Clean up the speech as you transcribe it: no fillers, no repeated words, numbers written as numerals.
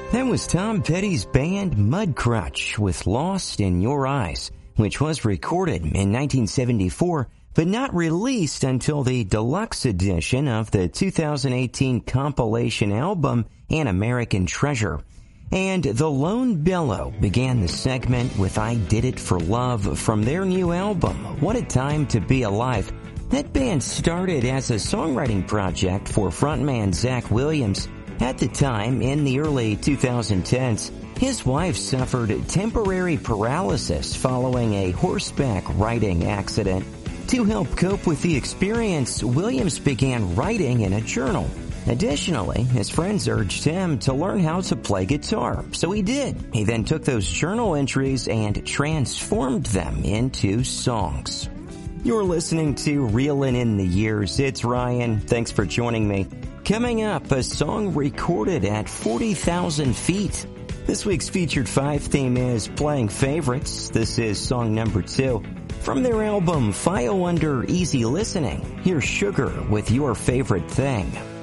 That was Tom Petty's band Mudcrutch with Lost in Your Eyes, which was recorded in 1974, but not released until the deluxe edition of the 2018 compilation album An American Treasure. And The Lone Bellow began the segment with I Did It for Love from their new album, What a Time to Be Alive. That band started as a songwriting project for frontman Zach Williams. At the time, in the early 2010s, his wife suffered temporary paralysis following a horseback riding accident. To help cope with the experience, Williams began writing in a journal. Additionally, his friends urged him to learn how to play guitar, so he did. He then took those journal entries and transformed them into songs. You're listening to Reelin' in the Years. It's Ryan. Thanks for joining me. Coming up, a song recorded at 40,000 feet. This week's Featured 5 theme is Playing Favorites. This is song number 2. From their album File Under Easy Listening, here's Sugar with Your Favorite Thing.